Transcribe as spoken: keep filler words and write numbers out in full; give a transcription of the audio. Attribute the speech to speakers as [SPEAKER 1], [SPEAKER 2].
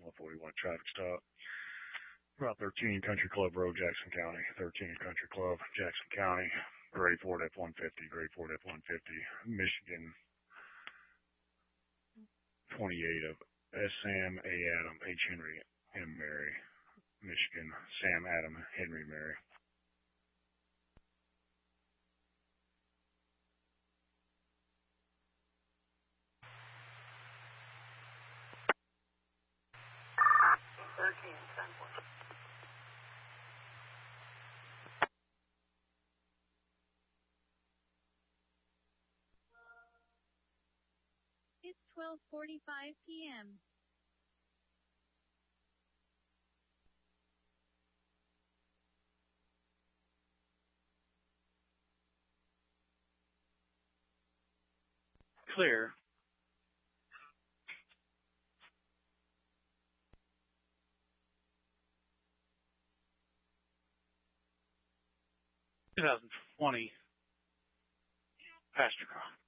[SPEAKER 1] one forty-one traffic stop. Route thirteen, Country Club Road, Jackson County. thirteen, Country Club, Jackson County. Grade Ford F one fifty, Grade Ford F one fifty, Michigan. twenty-eight of S. Sam, A. Adam, H. Henry, M. Mary. Michigan, Sam, Adam, Henry, Mary.
[SPEAKER 2] thirteen, ten point.
[SPEAKER 3] It's twelve forty-five p.m.
[SPEAKER 4] Clear. twenty twenty Pasture Car.